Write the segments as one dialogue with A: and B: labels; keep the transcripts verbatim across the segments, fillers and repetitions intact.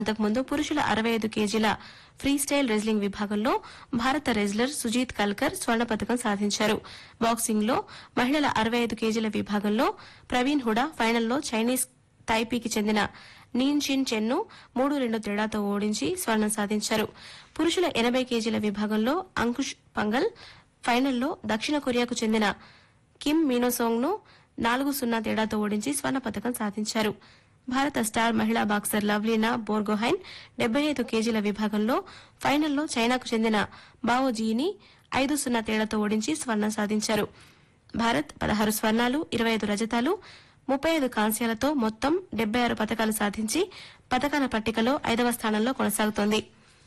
A: అంతకుముందు పురుషుల అరవై ఐదు కేజీల ఫ్రీస్టైల్ రెజ్లింగ్ విభాగంలో భారత రెజ్లర్ సుజీత్ కల్కర్ స్వర్ణ పతకం సాధించారు. బాక్సింగ్ లో మహిళల అరవై ఐదు కేజీల విభాగంలో ప్రవీణ్ హుడా ఫైనల్లో చైనీస్ తైపీకి చెందిన నీన్ చిన్ చెన్ను మూడు రెండు తేడాతో ఓడించి స్వర్ణం సాధించారు. పురుషుల ఎనబై కేజీల విభాగంలో అంకుష్ పంగల్ ఫైనల్లో దక్షిణ కొరియాకు చెందిన కిమ్ మీనోసోంగ్ ను నాలుగు సున్నా తేడాతో ఓడించి స్వర్ణ పతకం సాధించారు. భారత స్టార్ మహిళా బాక్సర్ లవ్లీనా బోర్గోహైన్ డెబ్బై ఐదు కేజీల విభాగంలో ఫైనల్లో చైనాకు చెందిన బావో జీని ఐదు సున్నా తేడాతో ఓడించి స్వర్ణం సాధించారు. భారత్ పదహారు స్వర్ణాలు ఇరవై ఐదు రజతాలు ముప్పై ఐదు కాంస్యాలతో మొత్తం డెబ్బై ఆరు పతకాలు సాధించి పతకాల పట్టికలో ఐదవ స్థానంలో కొనసాగుతోంది.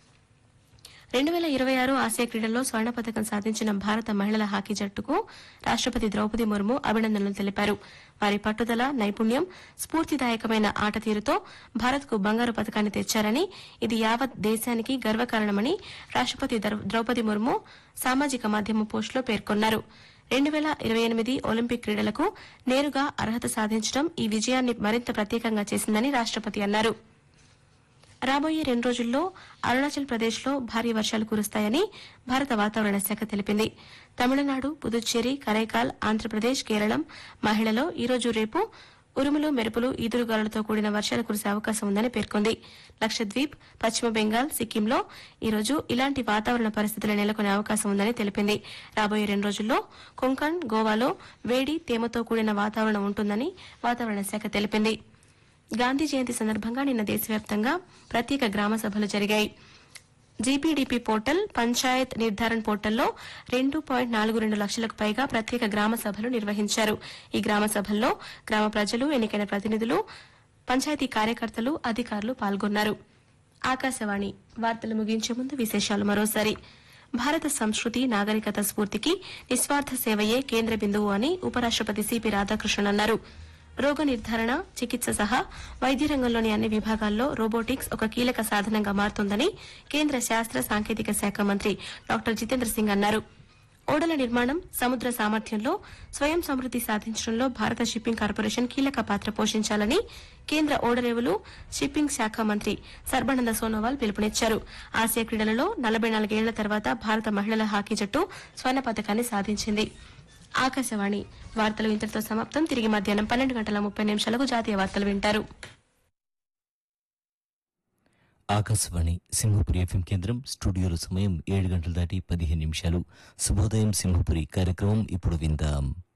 A: రెండు వేల ఇరవై ఆరు ఆసియా క్రీడల్లో స్వర్ణ పతకం సాధించిన భారత మహిళల హాకీ జట్టుకు రాష్టపతి ద్రౌపది ముర్ము అభినందనలు తెలిపారు. వారి పట్టుదల, నైపుణ్యం, స్ఫూర్తిదాయకమైన ఆట తీరుతో భారత్కు బంగారు పతకాన్ని తెచ్చారని, ఇది యావత్ దేశానికి గర్వకారణమని రాష్టపతి ద్రౌపది ముర్ము సామాజిక మాధ్యమ పోస్టులో పేర్కొన్నారు. రెండు వేల ఇరవై ఎనిమిది ఒలింపిక్ క్రీడలకు నేరుగా అర్హత సాధించడం ఈ విజయాన్ని మరింత ప్రత్యేకంగా చేసిందని రాష్టపతి అన్నారు. రాబోయే రెండు రోజుల్లో అరుణాచల్ ప్రదేశ్లో భారీ వర్షాలు కురుస్తాయని భారత వాతావరణ శాఖ తెలిపింది. తమిళనాడు, పుదుచ్చేరి, కరైకాల్, ఆంధ్రప్రదేశ్, కేరళం, మహిళలో ఈరోజు రేపు ఉరుములు, మెరుపులు, ఈదురుగాలులతో కూడిన వర్షాలు కురిసే అవకాశం ఉందని పేర్కొంది. లక్షద్వీప్, పశ్చిమ బెంగాల్, సిక్కింలో ఈరోజు ఇలాంటి వాతావరణ పరిస్థితులు నెలకొనే అవకాశం ఉందని తెలిపింది. రాబోయే రెండు రోజుల్లో కొంకణ్, గోవాలో వేడి, తేమతో కూడిన వాతావరణం ఉంటుందని వాతావరణ శాఖ తెలిపింది. గాంధీ జయంతి సందర్భంగా నిన్న దేశవ్యాప్తంగా ప్రత్యేక గ్రామ సభలు జరిగాయి. జీపీడీపీ పోర్టల్, పంచాయత్ నిర్ధారణ పోర్టల్లో రెండు పాయింట్ నాలుగు రెండు లక్షలకు పైగా ప్రత్యేక గ్రామ సభలు నిర్వహించారు. ఈ గ్రామ సభల్లో గ్రామ ప్రజలు, ఎన్నికైన ప్రతినిధులు, పంచాయతీ కార్యకర్తలు, అధికారులు పాల్గొన్నారు. ఆకాశవాణి వార్తలు ముగించే ముందు విశేషాలు మరోసారి. భారత సంస్కృతి, నాగరికత స్ఫూర్తికి నిస్వార్థ సేవయే కేంద్ర బిందువు అని ఉపరాష్టపతి సిపి రాధాకృష్ణన్ అన్నారు. రోగ నిర్ధారణ, చికిత్స సహా వైద్య రంగంలోని అన్ని విభాగాల్లో రోబోటిక్స్ ఒక కీలక సాధనంగా మారుతోందని కేంద్ర శాస్త్ర సాంకేతిక శాఖ మంత్రి డాక్టర్ జితేంద్ర సింగ్ అన్నారు. ఓడల నిర్మాణం, సముద్ర సామర్థ్యంలో స్వయం సమృద్ది సాధించడంలో భారత షిప్పింగ్ కార్పొరేషన్ కీలక పాత్ర పోషించాలని కేంద్ర ఓడరేవులు, షిప్పింగ్ శాఖ మంత్రి సర్బానంద సోనోవాల్ పిలుపునిచ్చారు. ఆసియా క్రీడలలో నలభై నాలుగేళ్ల తర్వాత భారత మహిళల హాకీ జట్టు స్వర్ణ పతకాన్ని సాధించింది. ఆకాశవాణి వార్తలు ఇంతటితో సమాప్తం. తిరిగి మధ్యాహ్నం పన్నెండు గంటల ముప్పై నిమిషాలకు జాతీయ వార్తలు వింటారు.
B: ఆకాశవాణి సింహపురి ఎఫ్ఎం కేంద్రం. స్టూడియోలో సమయం ఏడు గంటలు దాటి పదిహేను నిమిషాలు. శుభోదయం సింహపురి కార్యక్రమం ఇప్పుడు విందాం.